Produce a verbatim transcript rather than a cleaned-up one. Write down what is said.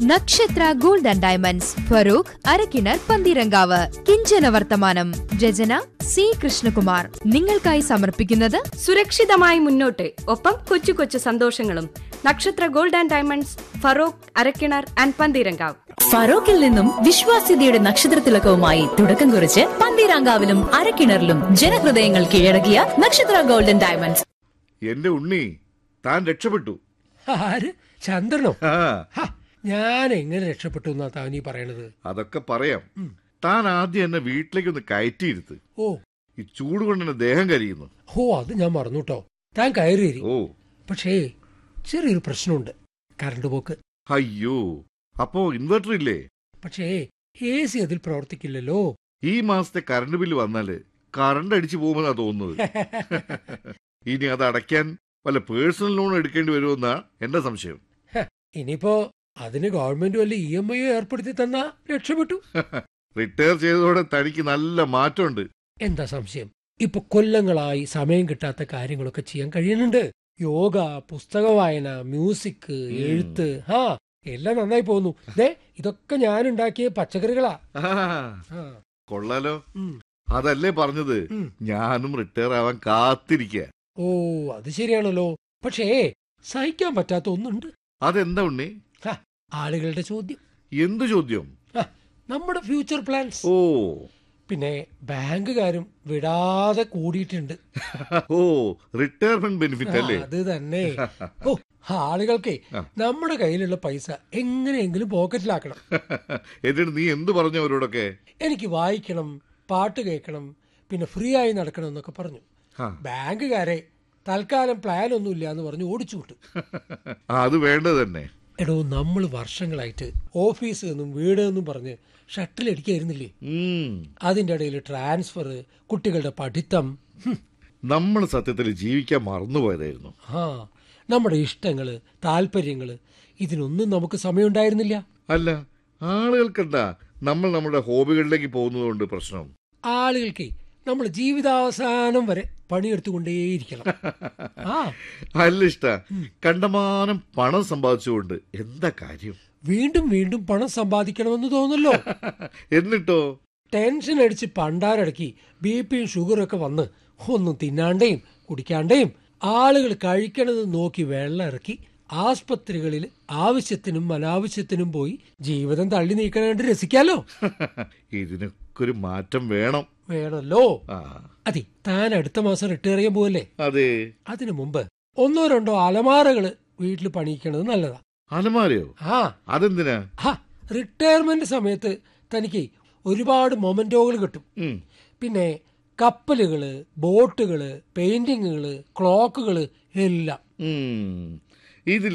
നക്ഷത്ര gold and diamonds, Farooq, Arakkinar, Pantheerankavu. കിഞ്ചന വർത്തമാനം. രചന C Krishnakumar. നിങ്ങൾക്കായി സമർപ്പിക്കുന്നത് സുരക്ഷിതമായി മുന്നോട്ട്, ഒപ്പം കൊച്ചു കൊച്ചു സന്തോഷങ്ങളും. നക്ഷത്ര gold and diamonds, Farooq, Arakkinar and Pantheerankavu. ഫറോക്കിൽ നിന്നും വിശ്വാസ്യതയുടെ നക്ഷത്രത്തിലക്കവുമായി തുടക്കം കുറിച്ച് പന്തീരാങ്കാവിലും അരക്കിണറിലും ജനഹൃദയങ്ങൾ കീഴടക്കിയ നക്ഷത്ര ഗോൾഡൻ ഡയമണ്ട്സ്. എന്റെ ഉണ്ണി, താൻ രക്ഷപ്പെട്ടു. ആര്? ചന്ദ്രനോ? ഞാൻ എങ്ങനെ രക്ഷപ്പെട്ടു എന്നാ താൻ ഈ പറയണത്? അതൊക്കെ പറയാം. താൻ ആദ്യം എന്നെ വീട്ടിലേക്ക് ഒന്ന് കയറ്റിയിരുത്ത്. ഓ, ഈ ചൂട് കൊണ്ട് എന്നെ ദേഹം കരിയുന്നു. ഓ അത് ഞാൻ മറന്നുട്ടോ. താൻ കയറി. ഓ, പക്ഷേ ചെറിയൊരു പ്രശ്നമുണ്ട്. കറണ്ട് പോക്ക്. അയ്യോ, അപ്പോ ഇൻവെർട്ടർ ഇല്ലേ? പക്ഷേ എ സി അതിൽ പ്രവർത്തിക്കില്ലല്ലോ. ഈ മാസത്തെ കറണ്ട് ബില്ല് വന്നാല് കറണ്ട് അടിച്ചു പോകുമെന്നാ തോന്നുന്നത്. ഇനി അത് അടയ്ക്കാൻ വല്ല പേഴ്സണൽ ലോൺ എടുക്കേണ്ടി വരുമെന്നാ എന്റെ സംശയം. ഇനിയിപ്പോ അതിന് ഗവൺമെന്റ് വല്ല ഇ എം ഐ ഏർപ്പെടുത്തി തന്നാ രക്ഷപ്പെട്ടു. റിട്ടയർ ചെയ്തതോടെ തനിക്ക് നല്ല മാറ്റമുണ്ട്. എന്താ സംശയം? ഇപ്പൊ കൊല്ലങ്ങളായി സമയം കിട്ടാത്ത കാര്യങ്ങളൊക്കെ ചെയ്യാൻ കഴിയുന്നുണ്ട്. യോഗ, പുസ്തക വായന, മ്യൂസിക്, എഴുത്ത്, ആ എല്ലാം നന്നായി പോകുന്നു. ദേ ഇതൊക്കെ ഞാൻ ഉണ്ടാക്കിയ പച്ചക്കറികളാ. കൊള്ളാലോ. അതല്ലേ പറഞ്ഞത്, ഞാനും റിട്ടയർ ആവാൻ കാത്തിരിക്ക. ഓ, അത് ശരിയാണല്ലോ. പക്ഷേ സഹിക്കാൻ പറ്റാത്ത ഒന്നുണ്ട്. അതെന്താ ഉണ്ണി? ആളുകളുടെ ചോദ്യം. എന്തു ചോദ്യം? നമ്മുടെ ഫ്യൂച്ചർ പ്ലാൻസ്. ഓ, പിന്നെ ബാങ്കുകാരും വിടാതെ കൂടിയിട്ടുണ്ട്. ഓ, റിട്ടയർമെന്റ് ബെനിഫിറ്റ് അല്ലേ? അത് തന്നെ. ഓ, ആളുകൾക്ക് നമ്മുടെ കയ്യിലുള്ള പൈസ എങ്ങനെയെങ്കിലും പോക്കറ്റിലാക്കണം. എന്നിട്ട് നീ എന്തു പറഞ്ഞു അവരോടൊക്കെ? എനിക്ക് വായിക്കണം, പാട്ട് കേൾക്കണം, പിന്നെ ഫ്രീ ആയി നടക്കണം എന്നൊക്കെ പറഞ്ഞു. ബാങ്കുകാരെ തൽക്കാലം പ്ലാൻ ഒന്നുമില്ല എന്ന് പറഞ്ഞു ഓടിച്ചു വിട്ടു. അത് വേണ്ടത് തന്നെ. എടോ, നമ്മൾ വർഷങ്ങളായിട്ട് ഓഫീസ് എന്നും വീട് എന്നും പറഞ്ഞ് ഷട്ടിലടിക്കായിരുന്നില്ലേ? അതിന്റെ ഇടയിൽ ട്രാൻസ്ഫർ, കുട്ടികളുടെ പഠിത്തം. നമ്മൾ സത്യത്തിൽ ജീവിക്കാൻ മറന്നുപോയതായിരുന്നു. ആ, നമ്മുടെ ഇഷ്ടങ്ങള്, താല്പര്യങ്ങള്, ഇതിനൊന്നും നമുക്ക് സമയമുണ്ടായിരുന്നില്ല. അല്ല, ആളുകൾക്കെന്താ നമ്മൾ നമ്മുടെ ഹോബികളിലേക്ക് പോകുന്നതുകൊണ്ട് പ്രശ്നം? ആളുകൾക്ക് നമ്മൾ ജീവിതാവസാനം വരെ പണിയെടുത്തുകൊണ്ടേയിരിക്കണം. ആ അല്ല ഇഷ്ട, കണ്ടമാനം പണം സമ്പാദിച്ചുകൊണ്ട് എന്താ കാര്യം? വീണ്ടും വീണ്ടും പണം സമ്പാദിക്കണമെന്ന് തോന്നല്ലോ. എന്നിട്ടോ ടെൻഷൻ അടിച്ച് പണ്ടാരടക്കി ബി പിയും ഷുഗറും ഒക്കെ വന്ന് ഒന്നും തിന്നാണ്ടേയും കുടിക്കാണ്ടേയും ആളുകൾ കഴിക്കണത് നോക്കി വെള്ളം ഇറക്കി ആസ്പത്രികളിൽ ആവശ്യത്തിനും അനാവശ്യത്തിനും പോയി ജീവിതം തള്ളി നീക്കണേണ്ട രസിക്കാലോ. ഇതിനൊക്കെ ഒരു മാറ്റം വേണം. വേണല്ലോ. അതെ, താൻ അടുത്ത മാസം റിട്ടയർ ചെയ്യാൻ പോവല്ലേ? അതെ. അതിനു മുമ്പ് ഒന്നോ രണ്ടോ അലമാരകള് വീട്ടിൽ പണിയിക്കണത് നല്ലതാ. അലമാരയോ? ആ, അതെന്തിനാ? ആ, റിട്ടയർമെന്റ് സമയത്ത് തനിക്ക് ഒരുപാട് മൊമെന്റോകൾ കിട്ടും. പിന്നെ കപ്പലുകള്, ബോട്ടുകള്, പെയിന്റിങ്ങുകള്, ക്ലോക്കുകള് എല്ലാം. ഇതിൽ